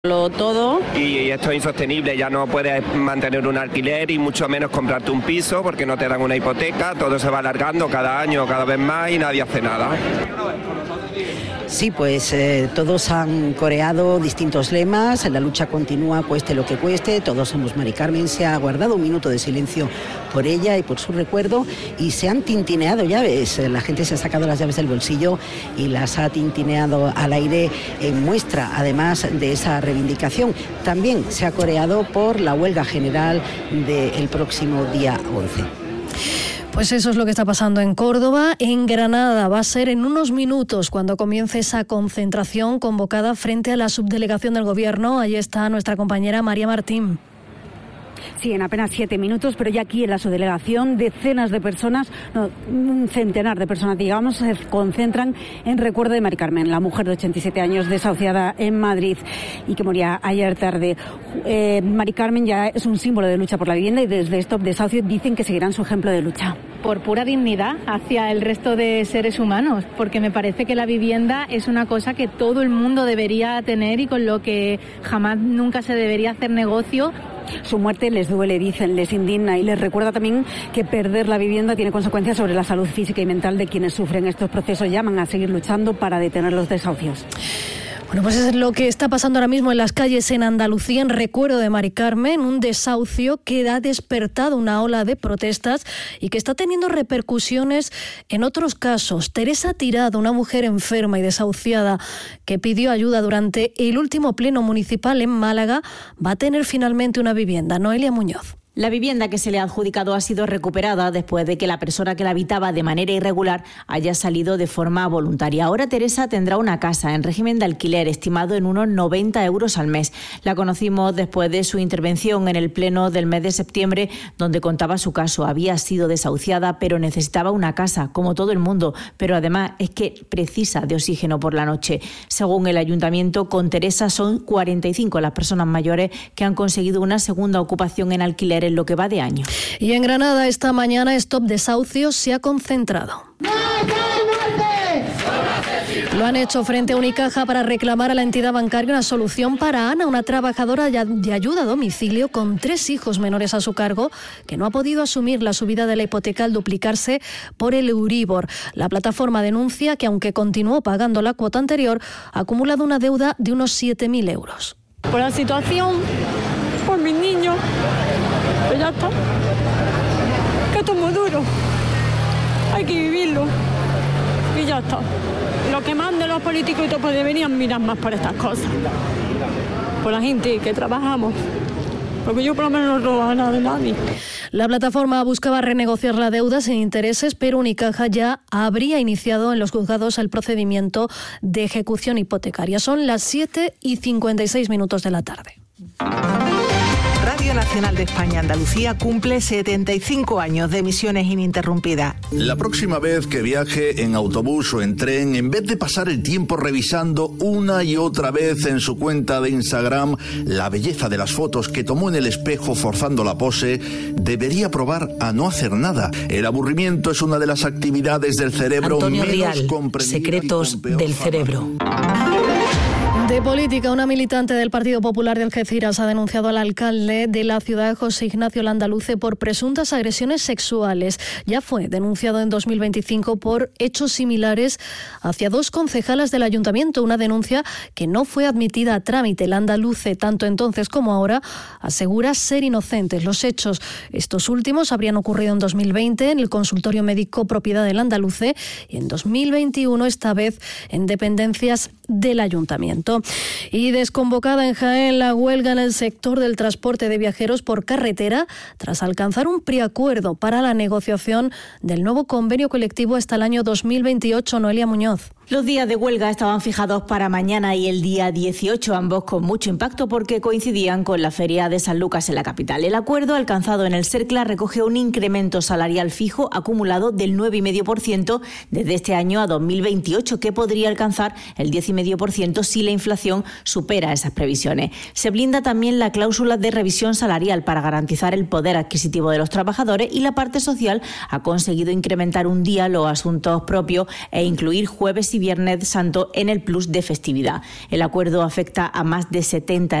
todo. Y esto es insostenible, ya no puedes mantener un alquiler y mucho menos comprarte un piso porque no te dan una hipoteca, todo se va alargando cada año, cada vez más y nadie hace nada. Sí, pues todos han coreado distintos lemas, la lucha continúa cueste lo que cueste, todos somos Mari Carmen, se ha guardado un minuto de silencio por ella y por su recuerdo y se han tintineado llaves, la gente se ha sacado las llaves del bolsillo y las ha tintineado al aire en muestra además de esa reivindicación. También se ha coreado por la huelga general del próximo día 11. Pues eso es lo que está pasando en Córdoba. En Granada va a ser en unos minutos cuando comience esa concentración convocada frente a la subdelegación del Gobierno. Allí está nuestra compañera María Martín. Sí, en apenas 7 minutos, pero ya aquí en la subdelegación decenas de personas, un centenar de personas, digamos, se concentran en recuerdo de Mari Carmen, la mujer de 87 años desahuciada en Madrid y que moría ayer tarde. Mari Carmen ya es un símbolo de lucha por la vivienda y desde Stop Desahucio dicen que seguirán su ejemplo de lucha. Por pura dignidad hacia el resto de seres humanos, porque me parece que la vivienda es una cosa que todo el mundo debería tener y con lo que jamás nunca se debería hacer negocio. Su muerte les duele, dicen, les indigna y les recuerda también que perder la vivienda tiene consecuencias sobre la salud física y mental de quienes sufren estos procesos. Llaman a seguir luchando para detener los desahucios. Bueno, pues es lo que está pasando ahora mismo en las calles en Andalucía en recuerdo de Mari Carmen, un desahucio que ha despertado una ola de protestas y que está teniendo repercusiones en otros casos. Teresa Tirado, una mujer enferma y desahuciada que pidió ayuda durante el último pleno municipal en Málaga, va a tener finalmente una vivienda. Noelia Muñoz. La vivienda que se le ha adjudicado ha sido recuperada después de que la persona que la habitaba de manera irregular haya salido de forma voluntaria. Ahora Teresa tendrá una casa en régimen de alquiler estimado en unos 90 euros al mes. La conocimos después de su intervención en el pleno del mes de septiembre, donde contaba su caso. Había sido desahuciada, pero necesitaba una casa, como todo el mundo, pero además es que precisa de oxígeno por la noche. Según el ayuntamiento, con Teresa son 45 las personas mayores que han conseguido una segunda ocupación en alquiler en lo que va de año. Y en Granada esta mañana Stop Desahucios se ha concentrado. Lo han hecho frente a Unicaja para reclamar a la entidad bancaria una solución para Ana, una trabajadora de ayuda a domicilio con 3 hijos menores a su cargo, que no ha podido asumir la subida de la hipoteca al duplicarse por el Euribor. La plataforma denuncia que, aunque continuó pagando la cuota anterior, ha acumulado una deuda de unos 7.000 euros. Por la situación, por mis niños, pues ya está. Que esto es muy duro. Hay que vivirlo. Y ya está. Lo que manden los políticos y todo, pues deberían mirar más por estas cosas. Por la gente que trabajamos. Porque yo por lo menos no robo nada de nadie. La plataforma buscaba renegociar la deuda sin intereses, pero Unicaja ya habría iniciado en los juzgados el procedimiento de ejecución hipotecaria. Son las 7:56 de la tarde. Radio Nacional de España Andalucía cumple 75 años de emisiones ininterrumpidas. La próxima vez que viaje en autobús o en tren, en vez de pasar el tiempo revisando una y otra vez en su cuenta de Instagram la belleza de las fotos que tomó en el espejo forzando la pose, debería probar a no hacer nada. El aburrimiento es una de las actividades del cerebro Antonio menos Rial, comprendida. Secretos del cerebro. De política, una militante del Partido Popular de Algeciras ha denunciado al alcalde de la ciudad, José Ignacio Landaluce, por presuntas agresiones sexuales. Ya fue denunciado en 2025 por hechos similares hacia 2 concejalas del ayuntamiento, una denuncia que no fue admitida a trámite. Landaluce, tanto entonces como ahora, asegura ser inocentes. Los hechos, estos últimos, habrían ocurrido en 2020 en el consultorio médico propiedad de Landaluce y en 2021, esta vez en dependencias del ayuntamiento. Y desconvocada en Jaén la huelga en el sector del transporte de viajeros por carretera tras alcanzar un preacuerdo para la negociación del nuevo convenio colectivo hasta el año 2028. Noelia Muñoz. Los días de huelga estaban fijados para mañana y el día 18, ambos con mucho impacto porque coincidían con la Feria de San Lucas en la capital. El acuerdo alcanzado en el Cercla recoge un incremento salarial fijo acumulado del 9,5% desde este año a 2028, que podría alcanzar el 10,5% si la inflación inflación supera esas previsiones. Se blinda también la cláusula de revisión salarial para garantizar el poder adquisitivo de los trabajadores, y la parte social ha conseguido incrementar un día los asuntos propios e incluir Jueves y Viernes Santo en el plus de festividad. El acuerdo afecta a más de 70